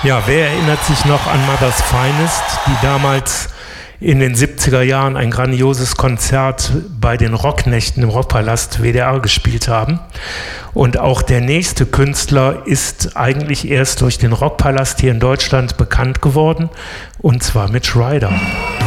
Ja, wer erinnert sich noch an Mother's Finest, die damals in den 70er Jahren ein grandioses Konzert bei den Rocknächten im Rockpalast WDR gespielt haben. Und auch der nächste Künstler ist eigentlich erst durch den Rockpalast hier in Deutschland bekannt geworden, und zwar Mitch Ryder.